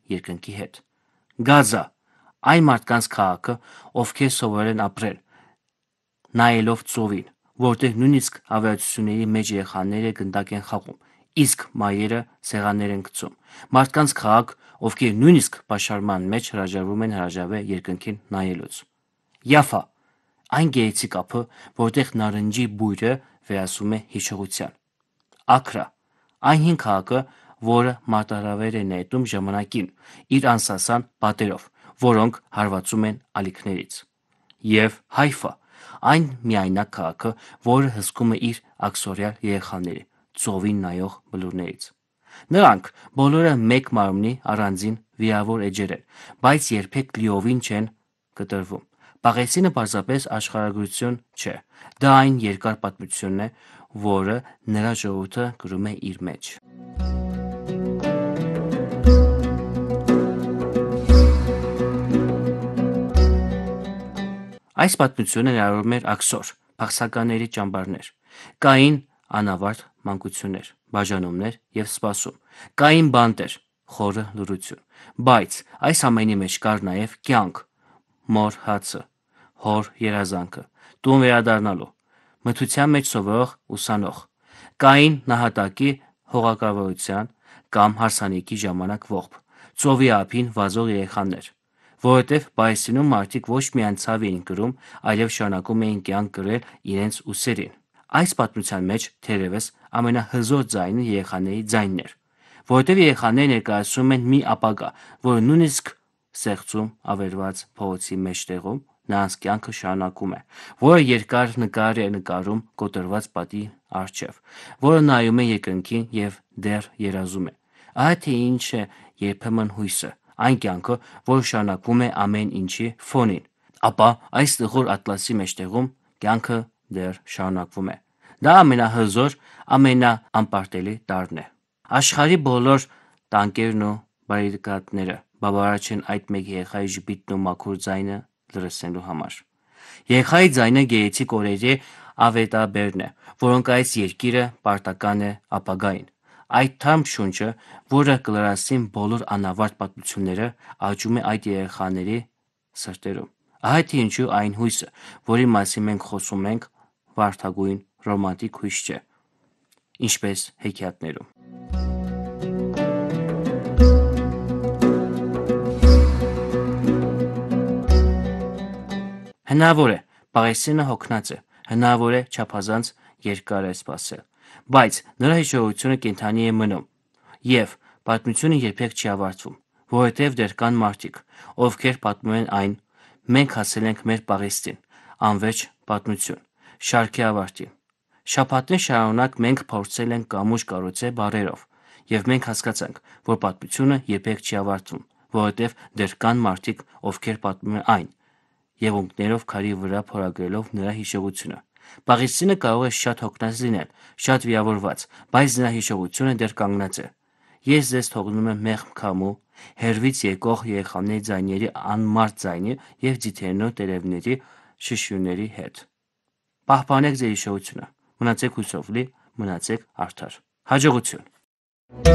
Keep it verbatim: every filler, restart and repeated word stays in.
երկնքի հետ։ Գազա, այն մարդկանց քաղաքը, ովքեր սովորել են ապրել նայելով ծովին, որտեղ նույնիսկ ավիացությունների մեջ երեխաները գնդակ են խաղում, իսկ մայրերը սեղաններ են գցում։ Մարդկանց քաղաք, ովքեր նույնիսկ պաշարման մեջ հրաժարվում են հրաժարվել երկնքին նայելուց։ Յաֆա, այն գեղեցիկ ափը, որտեղ նարնջի բույրը վերածվում է հիշողության։ Աքրա, այն հին քաղաքը, որը մարտահրավեր է նետում ժամանակին իր անսասան պատերով, որոնք հարվածում են ալիքներից։ Եվ Հայֆա, այն միայնակ քաղաքը, որը հսկում է իր աքսորյալ երեխաների ծովին նայող բլուրներից։ Նրանք բոլորը մեկ մարմնի առանձին վիրավոր էջեր են, բայց երբեք լիովին չեն կտրվում։ Պաղեստինը պարզապես աշխարհագրություն չէ, դա այն երկար պատմությունն է, որը նրա ժողովուրդը կրում է իր մեջ։ Այս պատմությունը ներառում էր աքսոր, փախստականների ճամբարներ, կային անավարտ մանկություններ, բաժանումներ և սպասում, կային բանտեր, խորը լռություն, բայց այս ամենի մեջ կար նաև կյանք, մոր հացը, հոր երազանքը, տուն վերադառնալու, մթության մեջ սովորող ուսանող, կային նահատակի հողակալվածության կամ հարսանիքի ժամանակ ողբ, ծովի ափին վազող երեխաներ, որովհետև Պաղեստինում մարդիկ ոչ միայն ցավ էին կրում, այլև շարունակում էին կյանք կրել իրենց ուսերին։ Այս պատմության մեջ թերևս ամենահզոր ձայնը երեխաների ձայնն էր, որովհետև երեխաները ներկայացնում են մի ապագա, որը նույնիսկ ստեղծում ավերված փողոցի մեջտեղում նրանց կյանքը շարունակում է, որը երկար նկար է նկարում կոտրված պատի առջև, որը նայում է երկնքին և դեռ երազում է։ Ահա թե ինչ է երբեմն հույսը, այն կյանքը, որը շարունակվում է ամեն ինչի ֆոնին, ապա այս տխուր ատլասի մեջտեղում կյանքը դեռ շարունակվում է։ Դա ամենահզոր, ամենաանպարտելի տարրն է։ Աշխարհի բոլոր տանկերն ու բարիկադները բավարար չեն այդ մեկ երեխայի ժպիտն ու մաքուր ձայնը լռեցնելու համար։ Երեխայի ձայնը գեղեցիկ օրերի ավետաբերն է, որոնք այս երկիրը պարտական է ապագային։ Այդ թարմ շունչը, որը կլրացնի բոլոր անավարտ պատմությունները, աճում է այդ երեխաների սրտերում։ Ահա թե ինչու այն հույսը, որի մասին մենք խոսում ենք, վարդագույն ռոմանտիկ հույս չէ, ինչպես հեքիաթներում։ Հնարավոր է Պաղեստինը հոգնած է, հնարավոր է չափազանց երկար է սպասել, բայց նրա հիշողությունը կենդանի է մնում, և պատմությունը երբեք չի ավարտվում, որովհետև դեռ կան մարդիկ, ովքեր պատմում են այն։ Մենք հասել ենք մեր Պաղեստին, անվերջ պատմություն, շարքի ավարտին։ Շաբաթներ շարունակ մենք փորձել ենք կամուջ կառուցել բառերով, և մենք հասկացանք, որ պատմությունը երբեք չի ավարտվում, որովհետև դեռ կան մարդիկ, ովքեր պատմում են այն, եղունգներով քարի վրա փորագրելով նրա հիշողությունը։ Պաղեստինը կարող է շատ հոգնած լինել, շատ վիրավորված, բայց նրա հիշողությունը դեռ կանգնած է։ Ես ձեզ թողնում եմ մեղմ քամու, հեռվից եկող երեխաների ձայների անմարդ ձայնի և ձիթերնու տերևների շշյունների հետ։ Պահպանեք ձեր հիշողությունը, մնացեք հույսով լի, մնացեք արդար։ Հաջողություն։